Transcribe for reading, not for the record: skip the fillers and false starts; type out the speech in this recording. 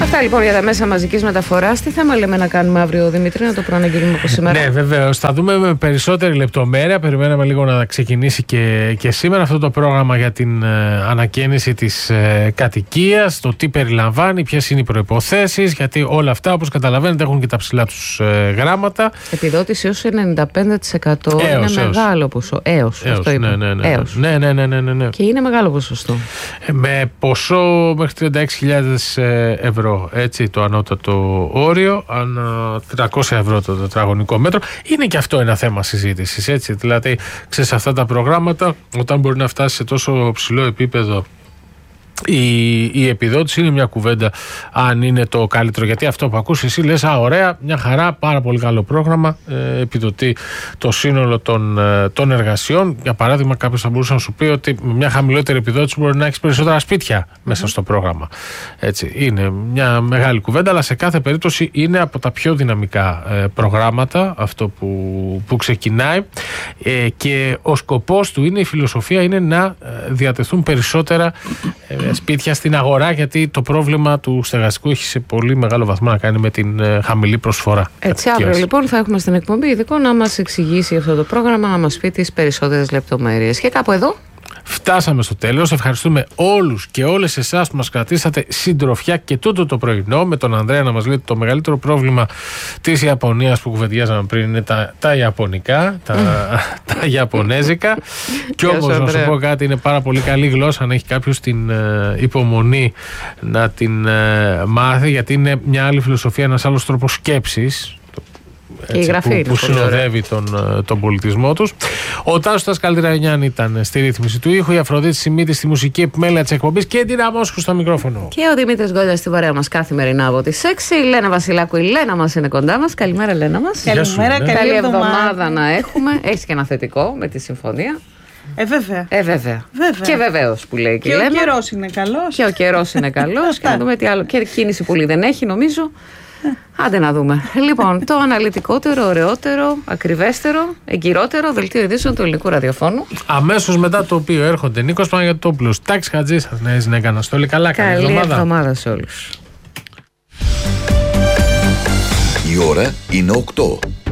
Αυτά λοιπόν για τα μέσα μαζικής μεταφοράς. Τι θέμα λέμε να κάνουμε αύριο, Δημήτρη, να το προαναγγείλουμε από σήμερα? Ναι, βεβαίως. Θα δούμε με περισσότερη λεπτομέρεια. Περιμέναμε λίγο να ξεκινήσει και σήμερα αυτό το πρόγραμμα για την ανακαίνιση της κατοικίας, το τι περιλαμβάνει, ποιες είναι οι προϋποθέσεις, γιατί όλα αυτά, όπως καταλαβαίνετε, έχουν και τα ψηλά τους γράμματα. Επιδότηση έως 95%. Είναι μεγάλο ποσό. Έως. Αυτό είπα. Ναι. Και είναι μεγάλο ποσοστό. Με ποσό μέχρι 36.000 ευρώ, έτσι, το ανώτατο όριο, ανά 300 ευρώ το τετραγωνικό μέτρο. Είναι και αυτό ένα θέμα συζήτησης, έτσι. Δηλαδή, ξέρεις, αυτά τα προγράμματα, όταν μπορεί να φτάσει σε τόσο ψηλό επίπεδο η επιδότηση, είναι μια κουβέντα αν είναι το καλύτερο. Γιατί αυτό που ακούς εσύ λες, ωραία, μια χαρά, πάρα πολύ καλό πρόγραμμα, επιδοτεί το σύνολο των εργασιών. Για παράδειγμα, κάποιος θα μπορούσε να σου πει ότι με μια χαμηλότερη επιδότηση μπορεί να έχεις περισσότερα σπίτια μέσα στο πρόγραμμα. Έτσι, είναι μια μεγάλη κουβέντα, αλλά σε κάθε περίπτωση είναι από τα πιο δυναμικά προγράμματα αυτό που ξεκινάει, και ο σκοπός του είναι, η φιλοσοφία είναι να διατεθούν περισσότερα σπίτια στην αγορά, γιατί το πρόβλημα του στεγαστικού έχει σε πολύ μεγάλο βαθμό να κάνει με την χαμηλή προσφορά. Έτσι, αύριο λοιπόν θα έχουμε στην εκπομπή ειδικό να μας εξηγήσει αυτό το πρόγραμμα, να μας πει τις περισσότερες λεπτομέρειες. Και κάπου εδώ φτάσαμε στο τέλος. Ευχαριστούμε όλους και όλες εσάς που μας κρατήσατε συντροφιά και τούτο το πρωινό, με τον Ανδρέα να μας λέει ότι το μεγαλύτερο πρόβλημα της Ιαπωνίας που κουβεντιάζαμε πριν είναι τα ιαπωνικά, τα ιαπωνέζικα. Κι όμως, να σου πω κάτι, είναι πάρα πολύ καλή γλώσσα αν έχει κάποιος την υπομονή να την μάθει, γιατί είναι μια άλλη φιλοσοφία, ένας άλλος τρόπος σκέψης. Έτσι, που συνοδεύει τον πολιτισμό τους. Ο Τάσος Καλτηρανιάν ήταν στη ρύθμιση του ήχου, η Αφροδίτη Σιμίτη στη μουσική επιμέλεια της εκπομπής και την Αμόσχου στο μικρόφωνο. Και ο Δημήτρης Γκόλιας στη παρέα μας καθημερινά από τις 6. Η Λένα Βασιλάκου, η Λένα μας είναι κοντά μας. Καλημέρα, Λένα μας. Καλημέρα, καλή εβδομάδα να έχουμε. Έχεις και ένα θετικό με τη συμφωνία. Βέβαια. Και βεβαίως που λέει και η Λένα. Και ο καιρός είναι καλός. Και ο καιρός είναι καλός. Και να δούμε τι άλλο. Και κίνηση πολύ δεν έχει, νομίζω. Άντε να δούμε. Λοιπόν, το αναλυτικότερο, ωραιότερο, ακριβέστερο, εγκυρότερο δελτίο ειδήσεων του ελληνικού ραδιοφώνου. Αμέσως μετά το οποίο έρχονται Νίκος Παναγιωτόπουλος, Τάκης Χατζής, Αθηναής Νέκανα. Όλοι καλά, καλή εβδομάδα σε όλους. Η ώρα είναι 8.